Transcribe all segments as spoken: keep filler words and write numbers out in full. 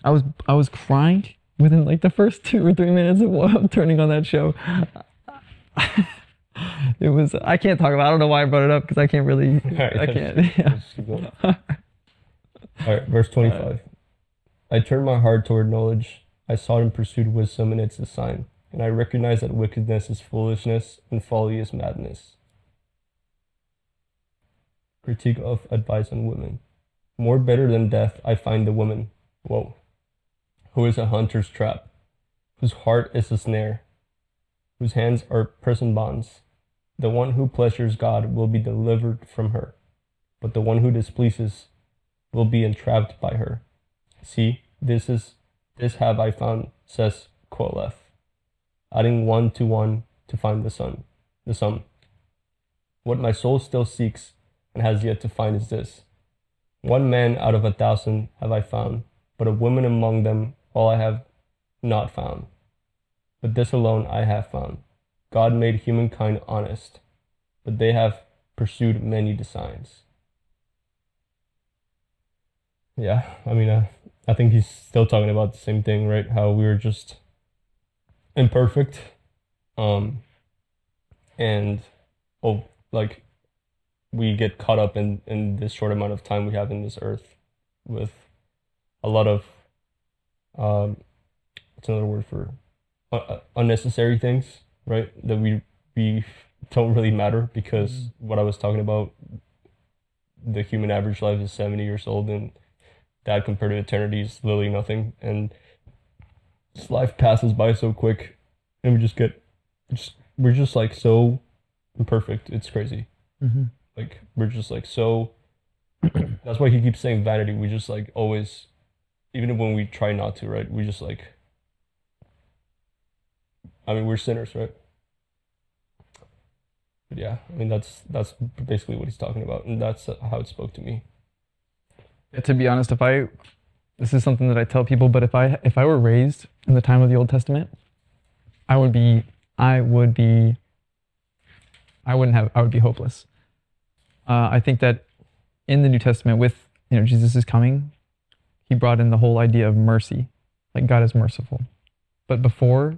I was I was crying within like the first two or three minutes of, of turning on that show. It was I can't talk about. I don't know why I brought it up because I can't really. All right, I let's, can't. let's Yeah. keep going. All right, verse twenty-five. I turned my heart toward knowledge. I sought and pursued wisdom and its design, and I recognize that wickedness is foolishness and folly is madness. Critique of advice on women. More bitter than death, I find the woman, whoa, who is a hunter's trap, whose heart is a snare, whose hands are prison bonds. The one who pleasures God will be delivered from her, but the one who displeases will be entrapped by her. See, this is this have I found, says Qoheleth, adding one to one to find the sun, the sum. What my soul still seeks and has yet to find is this. One man out of a thousand have I found, but a woman among them all I have not found. But this alone I have found. God made humankind honest, but they have pursued many designs. Yeah, I mean, uh, I think he's still talking about the same thing, right? How we were just imperfect, um, and oh, like we get caught up in in this short amount of time we have in this earth, with a lot of um, what's another word for uh, unnecessary things, right? That we we don't really matter because mm. what I was talking about, the human average life is seventy years old, and that compared to eternity is literally nothing. And this life passes by so quick, and we just get, just we're just like so imperfect. It's crazy. Mm-hmm. Like we're just like so. That's why he keeps saying vanity. We just like always, even when we try not to, right? We just like. I mean, we're sinners, right? But yeah, I mean that's that's basically what he's talking about, and that's how it spoke to me. Yeah, to be honest, if I, this is something that I tell people, but if I if I were raised in the time of the Old Testament, I would be I would be I wouldn't have I would be hopeless. Uh, I think that in the New Testament, with you know Jesus is coming, he brought in the whole idea of mercy, like God is merciful. But before,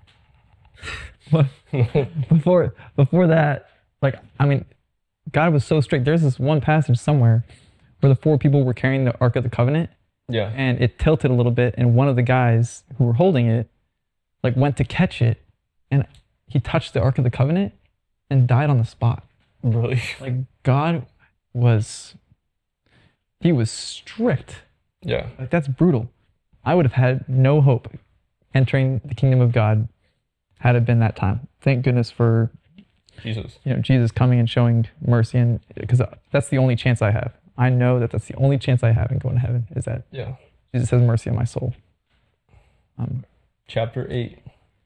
before before that, like I mean, God was so strict. There's this one passage somewhere where the four people were carrying the Ark of the Covenant. Yeah. And it tilted a little bit, and one of the guys who were holding it, like went to catch it, and he touched the Ark of the Covenant and died on the spot. Really? Like God was, he was strict. Yeah. Like that's brutal. I would have had no hope entering the kingdom of God had it been that time. Thank goodness for Jesus. You know, Jesus coming and showing mercy, and because that's the only chance I have. I know that that's the only chance I have in going to heaven is that yeah. Jesus has mercy on my soul. Um, Chapter eight.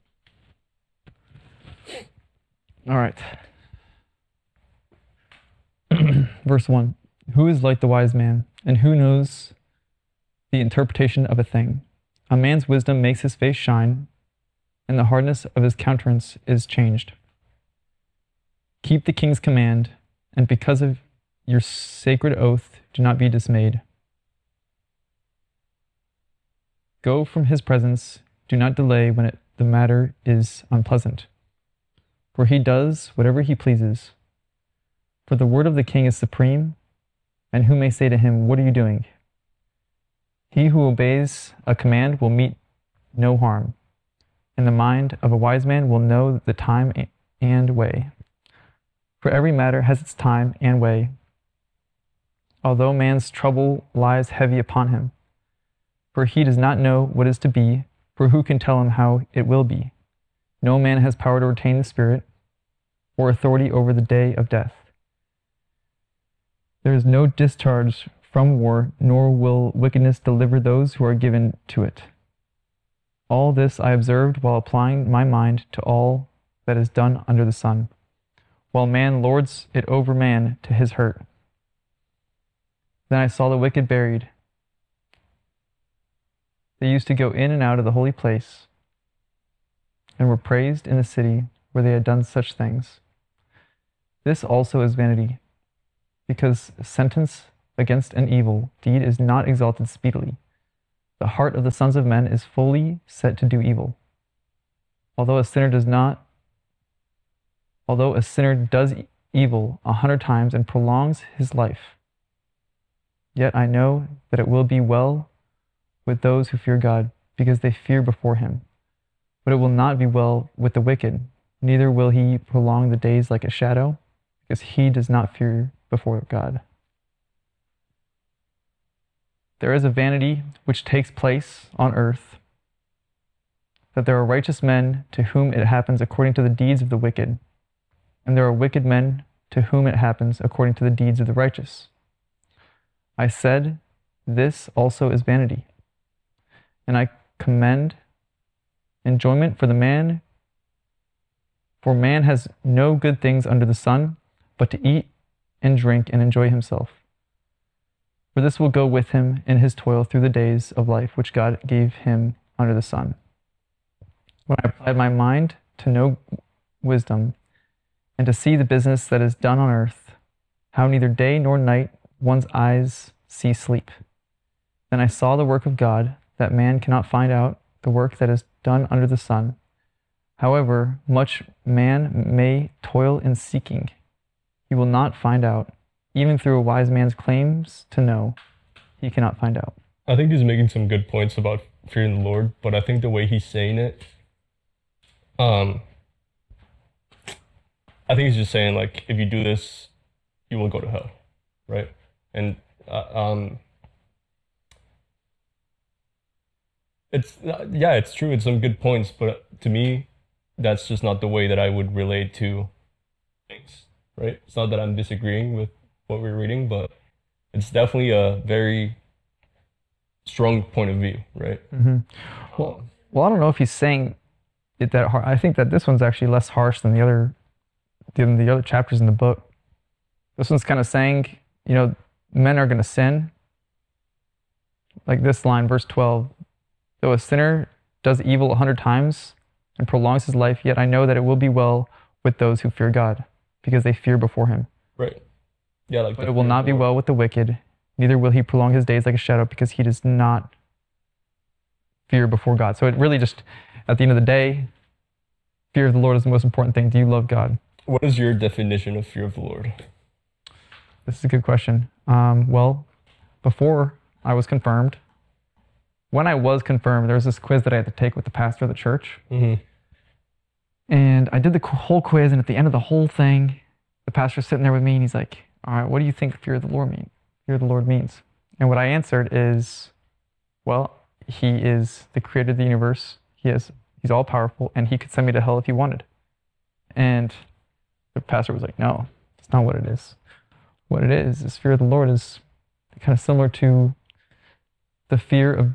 All right. Verse one. Who is like the wise man, and who knows the interpretation of a thing? A man's wisdom makes his face shine, and the hardness of his countenance is changed. Keep the king's command, and because of your sacred oath, do not be dismayed. Go from his presence, do not delay when it, the matter is unpleasant. For he does whatever he pleases. For the word of the king is supreme, and who may say to him, what are you doing? He who obeys a command will meet no harm, and the mind of a wise man will know the time and way. For every matter has its time and way, although man's trouble lies heavy upon him. For he does not know what is to be, for who can tell him how it will be? No man has power to retain the spirit, or authority over the day of death. There is no discharge from war, nor will wickedness deliver those who are given to it. All this I observed while applying my mind to all that is done under the sun, while man lords it over man to his hurt. Then I saw the wicked buried. They used to go in and out of the holy place, and were praised in the city where they had done such things. This also is vanity, because sentence against an evil deed is not exalted speedily, The heart of the sons of men is fully set to do evil. Although a sinner does not, although a sinner does evil a hundred times and prolongs his life, yet I know that it will be well with those who fear God, because they fear before him. But it will not be well with the wicked, neither will he prolong the days like a shadow, because he does not fear before God. There is a vanity which takes place on earth, that there are righteous men to whom it happens according to the deeds of the wicked, and there are wicked men to whom it happens according to the deeds of the righteous. I said, this also is vanity, and I commend enjoyment for the man, for man has no good things under the sun, but to eat and drink and enjoy himself. For this will go with him in his toil through the days of life which God gave him under the sun. When I applied my mind to know wisdom, and to see the business that is done on earth, how neither day nor night one's eyes see sleep. Then I saw the work of God, that man cannot find out the work that is done under the sun. However much man may toil in seeking, he will not find out. Even through a wise man's claims to know, he cannot find out. I think he's making some good points about fearing the Lord, but I think the way he's saying it, um, I think he's just saying, like, if you do this, you will go to hell, right? And uh, um, it's uh, yeah, it's true. It's some good points, but to me, that's just not the way that I would relate to things, right? It's not that I'm disagreeing with what we're reading, but it's definitely a very strong point of view, right? Mm-hmm. Well, Um, well, I don't know if he's saying it that hard. I think that this one's actually less harsh than the other than the other chapters in the book. This one's kind of saying, you know, men are going to sin. Like this line, verse twelve, though a sinner does evil a hundred times and prolongs his life, yet I know that it will be well with those who fear God, because they fear before him. right. Yeah, like But the it will fear of not the be Lord. well with the wicked, neither will he prolong his days like a shadow, because he does not fear before God. So it really just, at the end of the day, fear of the Lord is the most important thing. Do you love God? What is your definition of fear of the Lord? This is a good question. Um, well, before I was confirmed, when I was confirmed, there was this quiz that I had to take with the pastor of the church. Mm-hmm. And I did the qu- whole quiz, and at the end of the whole thing, the pastor's sitting there with me, and he's like, all right, what do you think fear of the Lord mean? Fear of the Lord means? And what I answered is, well, he is the creator of the universe. He is, he's all powerful, and he could send me to hell if he wanted. And the pastor was like, no, that's not what it is. What it is, is fear of the Lord is kind of similar to the fear of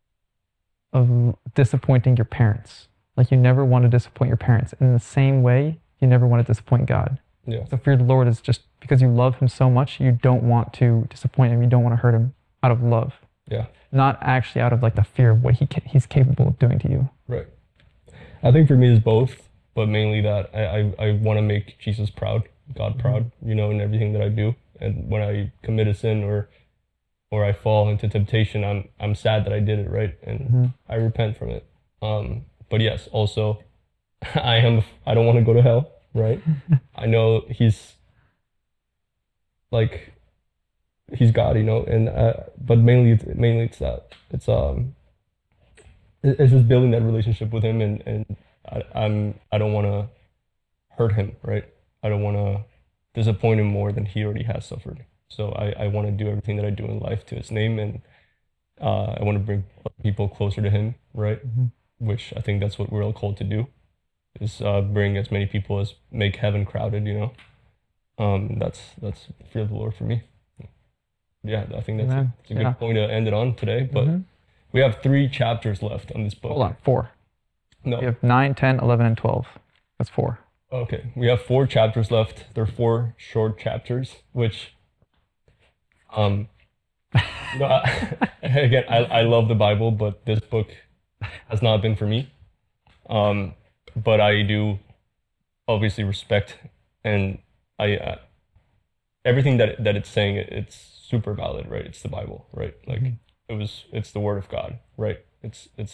of disappointing your parents. Like you never want to disappoint your parents. And in the same way, you never want to disappoint God. Yeah. So fear of the Lord is just because you love him so much, you don't want to disappoint him. You don't want to hurt him out of love. Yeah. Not actually out of like the fear of what he ca- he's capable of doing to you. Right. I think for me it's both, but mainly that I, I, I want to make Jesus proud, God proud, you know, in everything that I do. And when I commit a sin or or I fall into temptation, I'm I'm sad that I did it, right? And Mhm. I repent from it. Um, but yes, also I am I don't want to go to hell, right? I know he's like he's God, you know, and uh, but mainly it's mainly it's that it's um it- it's just building that relationship with him, and and I, I'm I don't want to hurt him, right? I don't want to disappoint him more than he already has suffered. So I, I want to do everything that I do in life to his name, and uh, I want to bring people closer to him, right? Mhm. Which I think that's what we're all called to do, is uh, bring as many people as make heaven crowded, you know. Um, that's that's the fear of the Lord for me. Yeah, I think that's a, Amen. it's a good Yeah. point to end it on today. But Mhm. we have three chapters left on this book. Hold on, four. No. We have nine, ten, eleven, and twelve. That's four. Okay, we have four chapters left. They're four short chapters, which, um, you know, I, again, I, I love the Bible, but this book has not been for me. Um, but I do obviously respect, and I uh, everything that that it's saying, it's super valid, right? It's the Bible, right? Like Mhm. it was it's the word of God, right? It's it's